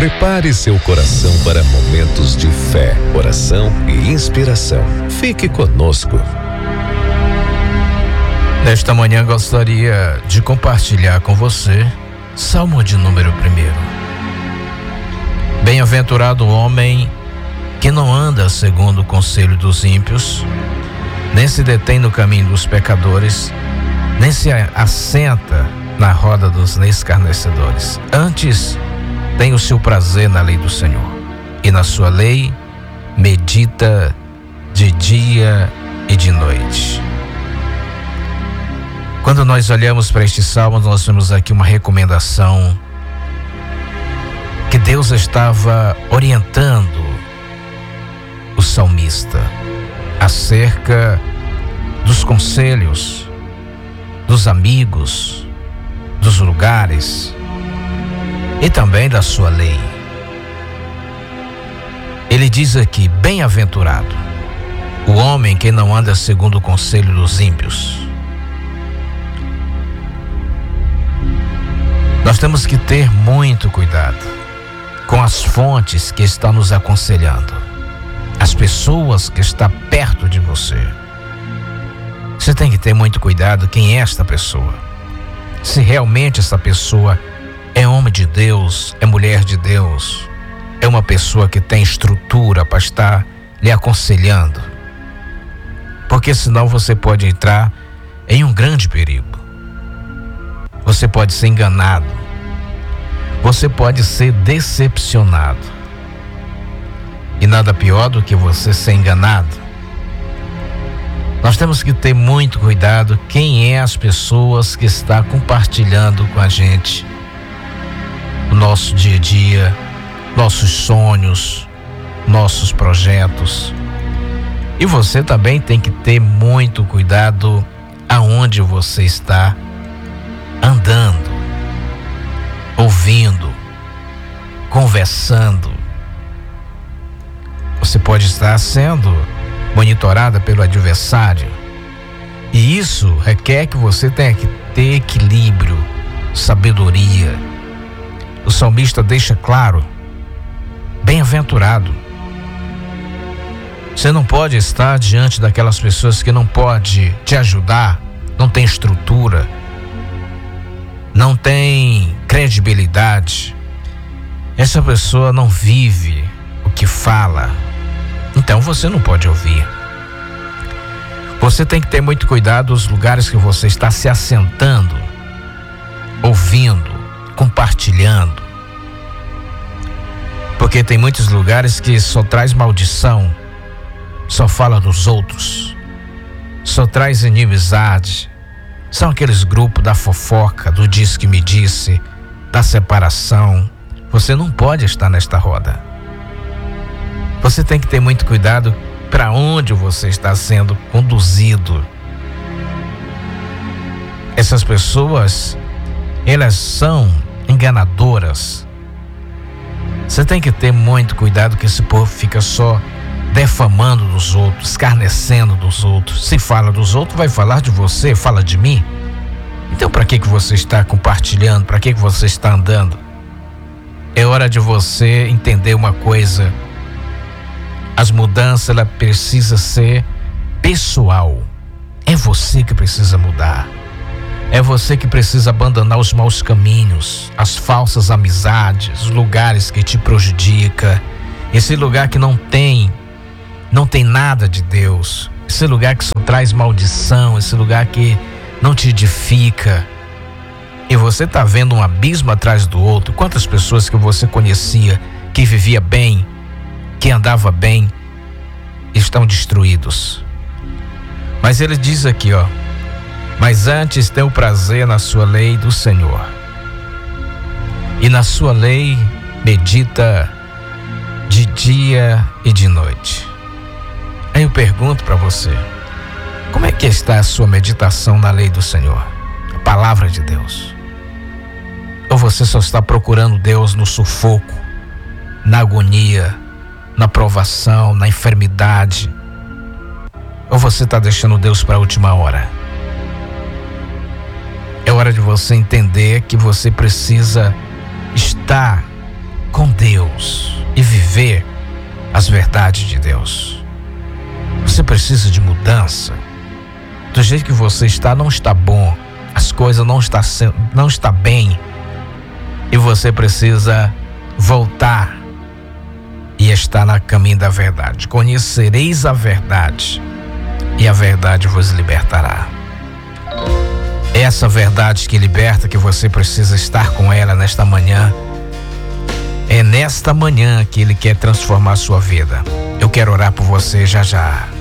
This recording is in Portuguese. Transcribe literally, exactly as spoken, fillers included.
Prepare seu coração para momentos de fé, oração e inspiração. Fique conosco. Nesta manhã gostaria de compartilhar com você Salmo de número primeiro. Bem-aventurado o homem que não anda segundo o conselho dos ímpios, nem se detém no caminho dos pecadores, nem se assenta na roda dos escarnecedores. Antes, tem o seu prazer na lei do Senhor, e na sua lei medita de dia e de noite. Quando nós olhamos para este salmo, nós vemos aqui uma recomendação que Deus estava orientando o salmista acerca dos conselhos, dos amigos, dos lugares e também da sua lei. Ele diz aqui: bem-aventurado o homem que não anda segundo o conselho dos ímpios. Nós temos que ter muito cuidado com as fontes que estão nos aconselhando, as pessoas que estão perto de você. Você tem que ter muito cuidado quem é esta pessoa. Se realmente essa pessoa é homem de Deus, é mulher de Deus, é uma pessoa que tem estrutura para estar lhe aconselhando. Porque senão você pode entrar em um grande perigo. Você pode ser enganado. Você pode ser decepcionado. E nada pior do que você ser enganado. Nós temos que ter muito cuidado quem é as pessoas que estão compartilhando com a gente o nosso dia a dia, nossos sonhos, nossos projetos. E você também tem que ter muito cuidado aonde você está andando, ouvindo, conversando. Você pode estar sendo monitorada pelo adversário, e isso requer que você tenha que ter equilíbrio, sabedoria. O salmista deixa claro: bem-aventurado. Você não pode estar diante daquelas pessoas que não podem te ajudar, não tem estrutura, não tem credibilidade. Essa pessoa não vive o que fala, então você não pode ouvir. Você tem que ter muito cuidado nos lugares que você está se assentando, ouvindo, compartilhando. Porque tem muitos lugares que só traz maldição, só fala dos outros, só traz inimizade. São aqueles grupos da fofoca, do diz que me disse, da separação. Você não pode estar nesta roda. Você tem que ter muito cuidado para onde você está sendo conduzido. Essas pessoas, elas são enganadoras. Você tem que ter muito cuidado, que esse povo fica só defamando dos outros, escarnecendo dos outros. Se fala dos outros, vai falar de você, fala de mim. Então para que que você está compartilhando? Para que que você está andando? É hora de você entender uma coisa: as mudanças, ela precisa ser pessoal. É você que precisa mudar. É você que precisa abandonar os maus caminhos, as falsas amizades, os lugares que te prejudicam, esse lugar que não tem Não tem nada de Deus, esse lugar que só traz maldição, esse lugar que não te edifica. E você está vendo um abismo atrás do outro. Quantas pessoas que você conhecia, que vivia bem, que andava bem, estão destruídos. Mas ele diz aqui, ó: mas antes tem o prazer na sua lei do Senhor, e na sua lei medita de dia e de noite. Aí eu pergunto para você: como é que está a sua meditação na lei do Senhor, a palavra de Deus? Ou você só está procurando Deus no sufoco, na agonia, na provação, na enfermidade? Ou você está deixando Deus para a última hora? É hora de você entender que você precisa estar com Deus e viver as verdades de Deus. Você precisa de mudança. Do jeito que você está, não está bom. As coisas não estão sendo, não está bem. E você precisa voltar e estar no caminho da verdade. Conhecereis a verdade e a verdade vos libertará. Essa verdade que liberta, que você precisa estar com ela nesta manhã. É nesta manhã que Ele quer transformar a sua vida. Eu quero orar por você já já.